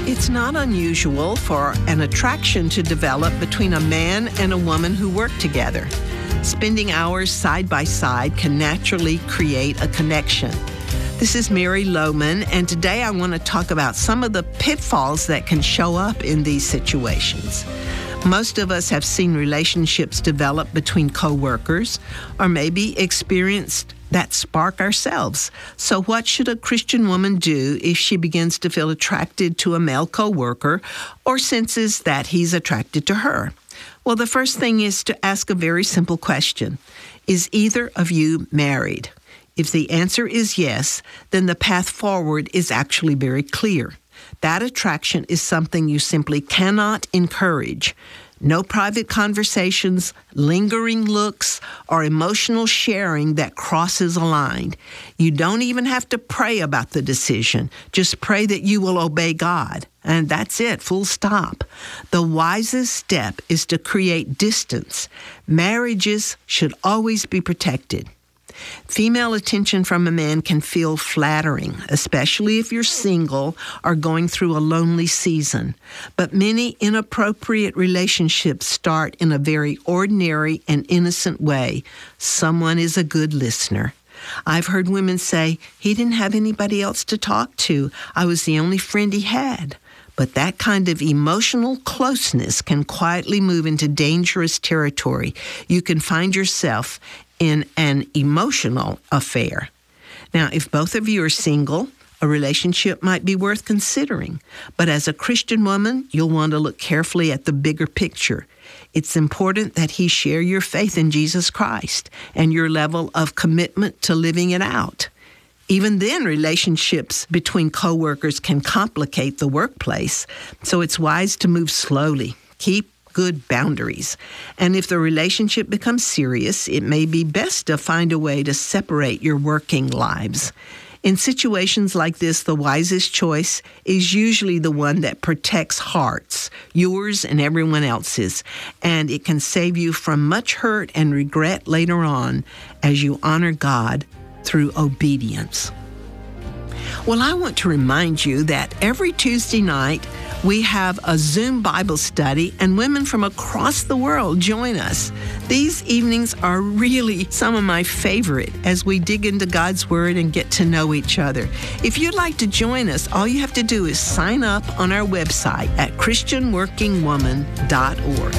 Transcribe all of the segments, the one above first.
It's not unusual for an attraction to develop between a man and a woman who work together. Spending hours side by side can naturally create a connection. This is Mary Lohman, and today I want to talk about some of the pitfalls that can show up in these situations. Most of us have seen relationships develop between co-workers, or maybe experienced that spark ourselves. So what should a Christian woman do if she begins to feel attracted to a male co-worker or senses that he's attracted to her? Well, the first thing is to ask a very simple question. Is either of you married? If the answer is yes, then the path forward is actually very clear. That attraction is something you simply cannot encourage. No private conversations, lingering looks, or emotional sharing that crosses a line. You don't even have to pray about the decision. Just pray that you will obey God. And that's it, full stop. The wisest step is to create distance. Marriages should always be protected. Female attention from a man can feel flattering, especially if you're single or going through a lonely season. But many inappropriate relationships start in a very ordinary and innocent way. Someone is a good listener. I've heard women say, he didn't have anybody else to talk to. I was the only friend he had. But that kind of emotional closeness can quietly move into dangerous territory. You can find yourself in an emotional affair. Now, if both of you are single, a relationship might be worth considering. But as a Christian woman, you'll want to look carefully at the bigger picture. It's important that he share your faith in Jesus Christ and your level of commitment to living it out. Even then, relationships between coworkers can complicate the workplace, so it's wise to move slowly. Keep good boundaries. And if the relationship becomes serious, it may be best to find a way to separate your working lives. In situations like this, the wisest choice is usually the one that protects hearts, yours and everyone else's, and it can save you from much hurt and regret later on as you honor God through obedience. Well, I want to remind you that every Tuesday night, we have a Zoom Bible study, and women from across the world join us. These evenings are really some of my favorite as we dig into God's Word and get to know each other. If you'd like to join us, all you have to do is sign up on our website at christianworkingwoman.org.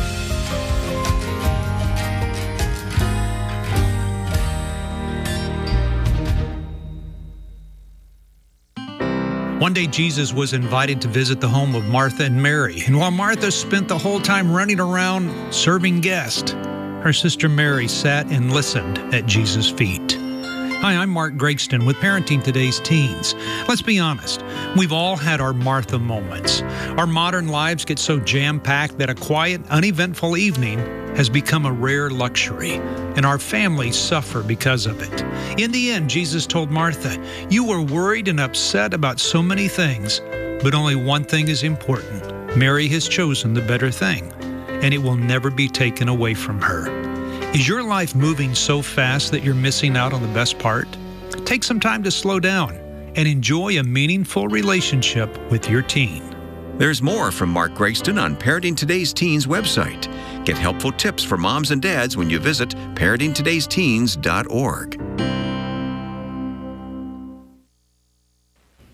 One day, Jesus was invited to visit the home of Martha and Mary, and while Martha spent the whole time running around serving guests, her sister Mary sat and listened at Jesus' feet. Hi, I'm Mark Gregston with Parenting Today's Teens. Let's be honest, we've all had our Martha moments. Our modern lives get so jam-packed that a quiet, uneventful evening has become a rare luxury, and our families suffer because of it. In the end, Jesus told Martha, "You were worried and upset about so many things, but only one thing is important. Mary has chosen the better thing, and it will never be taken away from her." Is your life moving so fast that you're missing out on the best part? Take some time to slow down and enjoy a meaningful relationship with your teen. There's more from Mark Gregston on Parenting Today's Teens website. Get helpful tips for moms and dads when you visit parentingtodaysteens.org.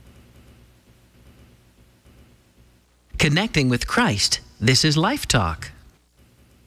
Connecting with Christ. This is Life Talk.